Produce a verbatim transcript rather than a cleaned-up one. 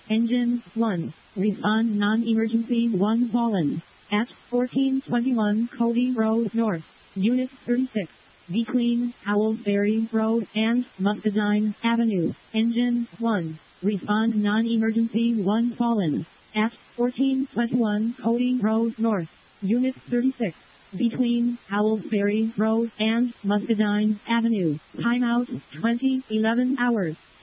Engine one. Respond non-emergency one fallen. At fourteen twenty-one Cody Road North. Unit thirty-six. Between Owlsbury Road and Muscadine Avenue. Engine one. Respond non-emergency one fallen. At fourteen twenty-one Cody Road North. Unit thirty-six. Between Owlsbury Road and Muscadine Avenue. Timeout twenty eleven hours.